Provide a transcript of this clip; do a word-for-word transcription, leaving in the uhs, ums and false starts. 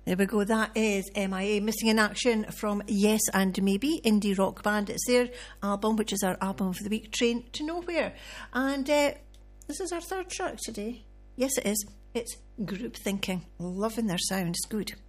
There we go. That is M I A, Missing in Action, from Yes and Maybe, indie rock band. It's their album, which is our album of the week, Train to Nowhere. And uh, this is our third track today. Yes, it is. It's Group Thinking. Loving their sound. It's good.